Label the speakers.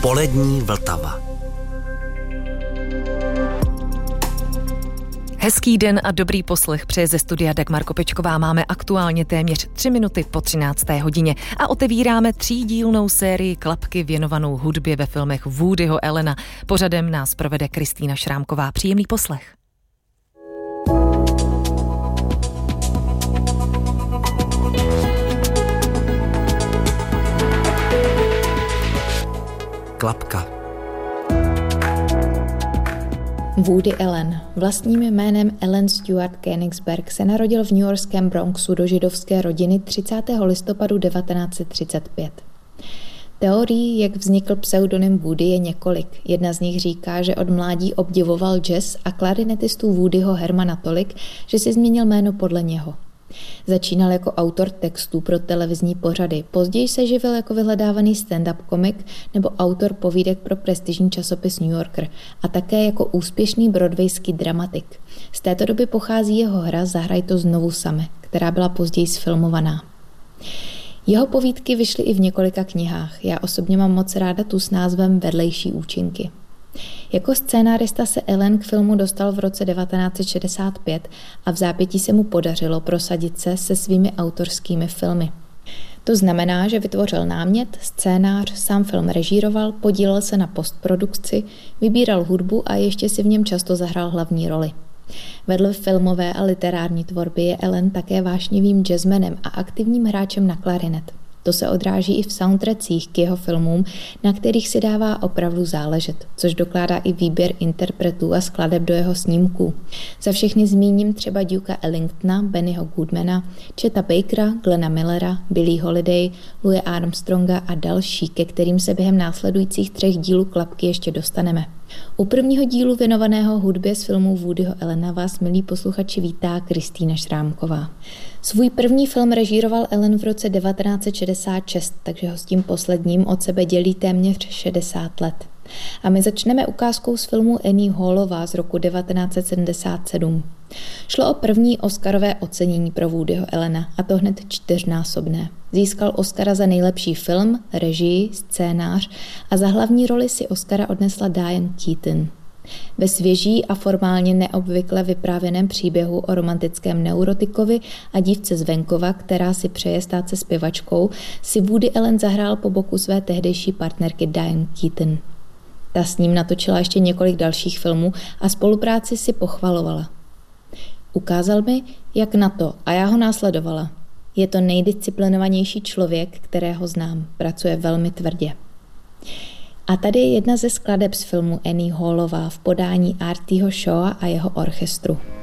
Speaker 1: Polední Vltava.
Speaker 2: Hezký den a dobrý poslech přeje ze studia Dagmar Kopečková. Máme aktuálně téměř 3 minuty po 13. hodině a otevíráme 3dílnou sérii Klapky věnovanou hudbě ve filmech Woodyho Allena. Pořadem nás provede Kristýna Šrámková. Příjemný poslech.
Speaker 1: Klapka.
Speaker 3: Woody Allen, vlastním jménem Allen Stuart Koenigsberg, se narodil v newyorském Bronxu do židovské rodiny 30. listopadu 1935. Teorií, jak vznikl pseudonym Woody, je několik. Jedna z nich říká, že od mládí obdivoval jazz a klarinetistů Woodyho Hermana tolik, že si změnil jméno podle něho. Začínal jako autor textů pro televizní pořady, později se živil jako vyhledávaný stand-up komik nebo autor povídek pro prestižní časopis New Yorker a také jako úspěšný broadwayský dramatik. Z této doby pochází jeho hra Zahraj to znovu same, která byla později zfilmovaná. Jeho povídky vyšly i v několika knihách. Já osobně mám moc ráda tu s názvem Vedlejší účinky. Jako scénárista se Allen k filmu dostal v roce 1965 a v zápětí se mu podařilo prosadit se svými autorskými filmy. To znamená, že vytvořil námět, scénář, sám film režíroval, podílel se na postprodukci, vybíral hudbu a ještě si v něm často zahrál hlavní roli. Vedle filmové a literární tvorby je Allen také vášnivým jazzmanem a aktivním hráčem na klarinet. To se odráží i v soundtrackích k jeho filmům, na kterých si dává opravdu záležet, což dokládá i výběr interpretů a skladeb do jeho snímků. Za všechny zmíním třeba Dukea Ellingtona, Bennyho Goodmana, Cheta Bakera, Glena Millera, Billie Holiday, Louise Armstronga a další, ke kterým se během následujících 3 dílů Klapky ještě dostaneme. U prvního dílu věnovaného hudbě z filmu Woodyho Allena vás, milí posluchači, vítá Kristýna Šrámková. Svůj první film režíroval Allen v roce 1966, takže ho s tím posledním od sebe dělí téměř 60 let. A my začneme ukázkou z filmu Annie Hallová z roku 1977. Šlo o první Oscarové ocenění pro Woodyho Allena, a to hned 4násobné. Získal Oscara za nejlepší film, režii, scénář a za hlavní roli si Oscara odnesla Diane Keaton. Ve svěží a formálně neobvykle vyprávěném příběhu o romantickém neurotikovi a dívce z venkova, která si přeje stát se zpěvačkou, si Woody Allen zahrál po boku své tehdejší partnerky Diane Keaton. Ta s ním natočila ještě několik dalších filmů a spolupráci si pochvalovala. Ukázal mi, jak na to, a já ho následovala. Je to nejdisciplinovanější člověk, kterého znám. Pracuje velmi tvrdě. A tady je jedna ze skladeb z filmu Annie Hallová v podání Artieho Shawa a jeho orchestru.